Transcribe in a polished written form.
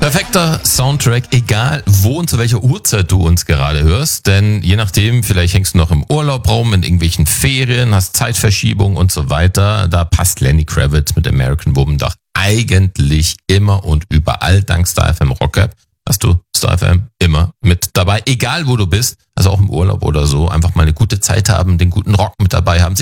Perfekter Soundtrack, egal wo und zu welcher Uhrzeit du uns gerade hörst, denn je nachdem, vielleicht hängst du noch im Urlaub rum, in irgendwelchen Ferien, hast Zeitverschiebung und so weiter, da passt Lenny Kravitz mit American Woman doch eigentlich immer und überall dank Star FM Rock App. Hast du Star FM immer mit dabei, egal wo du bist, also auch im Urlaub oder so, einfach mal eine gute Zeit haben, den guten Rock mit dabei haben,